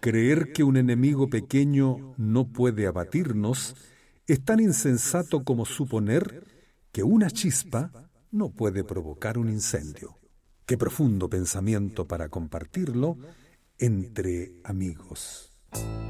Creer que un enemigo pequeño no puede abatirnos es tan insensato como suponer que una chispa no puede provocar un incendio. Qué profundo pensamiento para compartirlo entre amigos.